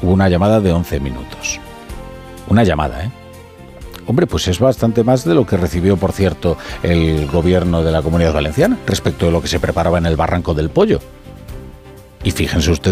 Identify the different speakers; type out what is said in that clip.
Speaker 1: hubo una llamada de 11 minutos. Una llamada, ¿eh? Hombre, pues es bastante más de lo que recibió, por cierto, el gobierno de la Comunidad Valenciana respecto de lo que se preparaba en el Barranco del Pollo. Y fíjense ustedes